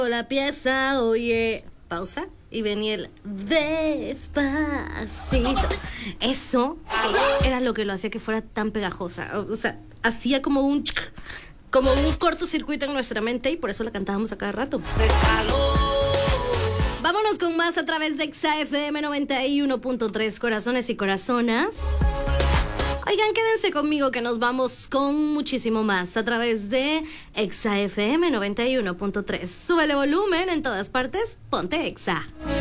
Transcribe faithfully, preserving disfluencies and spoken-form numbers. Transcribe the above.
La pieza, oye, pausa y venía el despacito. Eso era lo que lo hacía que fuera tan pegajosa. O sea, hacía como un como un cortocircuito en nuestra mente y por eso la cantábamos a cada rato. Vámonos con más a través de Exa F M noventa y uno punto tres, corazones y corazonas. Oigan, quédense conmigo que nos vamos con muchísimo más a través de Exa F M noventa y uno punto tres. Súbele volumen en todas partes, ponte Exa.